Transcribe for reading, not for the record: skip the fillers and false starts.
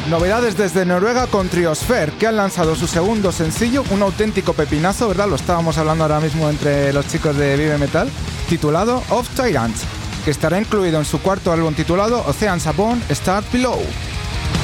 Novedades desde Noruega con Triosphere, que han lanzado su segundo sencillo, un auténtico pepinazo, ¿verdad? Lo estábamos hablando ahora mismo entre los chicos de Vive Metal, titulado Of Tyrants, que estará incluido en su cuarto álbum titulado Oceans Above, Stars Below.